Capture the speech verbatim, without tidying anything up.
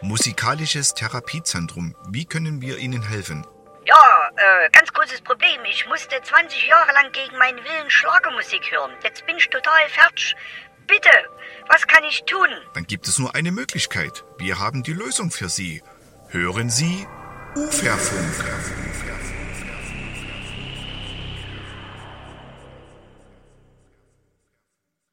Musikalisches Therapiezentrum. Wie können wir Ihnen helfen? Ja, äh, ganz großes Problem. Ich musste zwanzig Jahre lang gegen meinen Willen Schlagermusik hören. Jetzt bin ich total fertig. Bitte, was kann ich tun? Dann gibt es nur eine Möglichkeit. Wir haben die Lösung für Sie. Hören Sie Uferfunk.